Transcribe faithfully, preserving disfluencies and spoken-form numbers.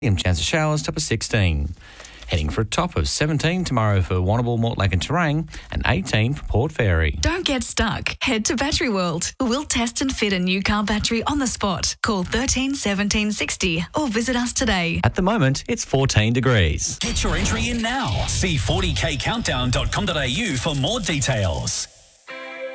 Medium chance of showers, top of sixteen. Heading for a top of seventeen tomorrow for Warrnambool, Mortlake and Terang, and eighteen for Port Fairy. Don't get stuck. Head to Battery World, who will test and fit a new car battery on the spot. Call thirteen seventeen sixty or visit us today. At the moment, it's fourteen degrees. Get your entry in now. See forty k countdown dot com dot a u for more details.